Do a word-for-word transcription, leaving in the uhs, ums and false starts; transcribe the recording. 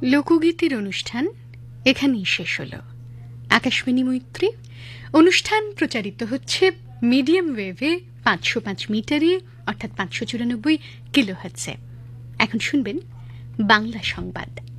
লোকগীতির অনুষ্ঠান এখানেই শেষ হলো। আকাশবাণী মৈত্রী অনুষ্ঠান প্রচারিত হচ্ছে মিডিয়াম ওয়েভে পাঁচশো পাঁচ মিটারে অর্থাৎ পাঁচশো চুরানব্বই কিলোহার্টজে। এখন শুনবেন বাংলা সংবাদ।